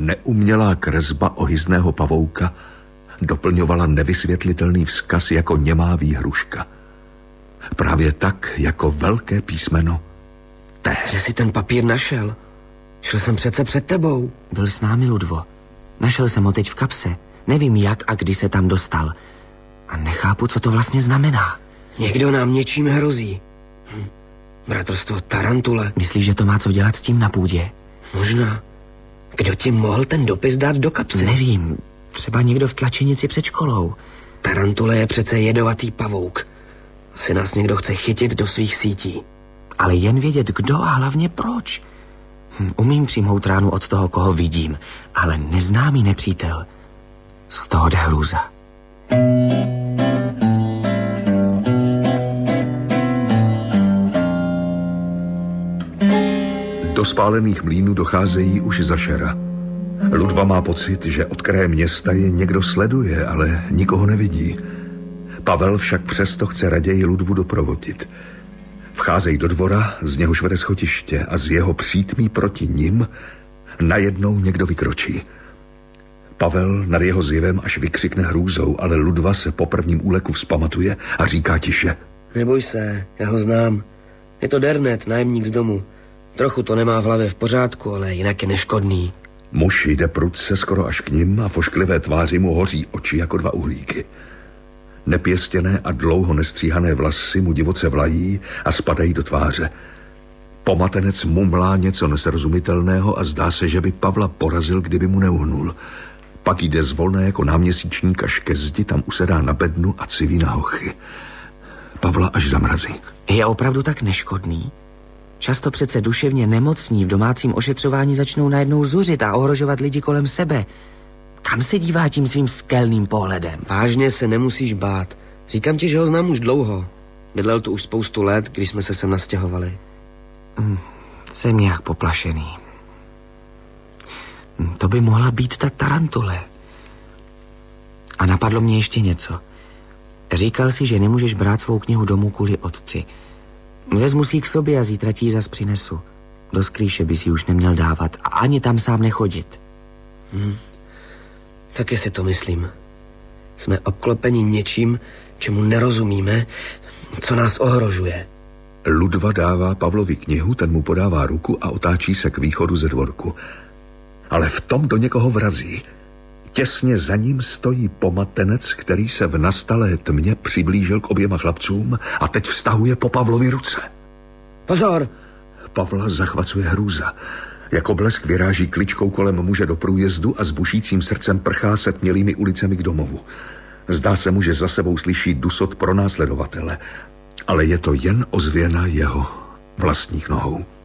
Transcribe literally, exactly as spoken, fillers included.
Neumělá kresba ohyzného pavouka doplňovala nevysvětlitelný vzkaz jako němá výhruška. Právě tak, jako velké písmeno T. Kde jsi ten papír našel? Šel jsem přece před tebou. Byl s námi, Ludvo. Našel jsem ho teď v kapse. Nevím, jak a kdy se tam dostal. A nechápu, co to vlastně znamená. Někdo nám něčím hrozí. Hm. Bratrstvo Tarantule. Myslíš, že to má co dělat s tím na půdě? Možná. Kdo ti mohl ten dopis dát do kapsy? Nevím. Třeba někdo v tlačenici před školou. Tarantule je přece jedovatý pavouk. Asi nás někdo chce chytit do svých sítí. Ale jen vědět, kdo a hlavně proč. Hm, umím přijmout ránu od toho, koho vidím, ale neznámý nepřítel. Z toho jde hrůza. Do spálených mlýnů docházejí už za šera. Ludva má pocit, že od kraje města je někdo sleduje, ale nikoho nevidí. Pavel však přesto chce raději Ludvu doprovodit. Vcházejí do dvora, z něhož vede schodiště a z jeho přítmí proti nim najednou někdo vykročí. Pavel nad jeho zjevem až vykřikne hrůzou, ale Ludva se po prvním úleku vzpamatuje a říká tiše. Neboj se, já ho znám. Je to Dernet, nájemník z domu. Trochu to nemá v hlavě v pořádku, ale jinak je neškodný. Muž jde prudce skoro až k nim a v ošklivé tváři mu hoří oči jako dva uhlíky. Nepěstěné a dlouho nestříhané vlasy mu divoce vlají a spadají do tváře. Pomatenec mumlá něco nesrozumitelného a zdá se, že by Pavla porazil, kdyby mu neuhnul. Pak jde zvolné jako náměsíčník až ke zdi, tam usedá na bednu a civí na hochy. Pavla až zamrazí. Je opravdu tak neškodný? Často přece duševně nemocní v domácím ošetřování začnou najednou zuřit a ohrožovat lidi kolem sebe. Kam se dívá tím svým skelným pohledem? Vážně se nemusíš bát. Říkám ti, že ho znám už dlouho. Bydlel tu už spoustu let, když jsme se sem nastěhovali. Hmm, jsem nějak poplašený. Hmm, to by mohla být ta Tarantule. A napadlo mě ještě něco. Říkal si, že nemůžeš brát svou knihu domů kvůli otci. Vezmu si ji k sobě a zítra ti ji zas přinesu. Do skrýše by si už neměl dávat a ani tam sám nechodit. Hmm. Taky si to myslím. Jsme obklopeni něčím, čemu nerozumíme, co nás ohrožuje. Ludva dává Pavlovi knihu, ten mu podává ruku a otáčí se k východu ze dvorku. Ale v tom do někoho vrazí. Těsně za ním stojí pomatenec, který se v nastalé tmě přiblížil k oběma chlapcům a teď vztahuje po Pavlovi ruce. Pozor! Pavla zachvacuje hrůza. Jako blesk vyráží kličkou kolem muže do průjezdu a s bušícím srdcem prchá se tmělými ulicemi k domovu. Zdá se mu, že za sebou slyší dusot pronásledovatele, ale je to jen ozvěna jeho vlastních nohou.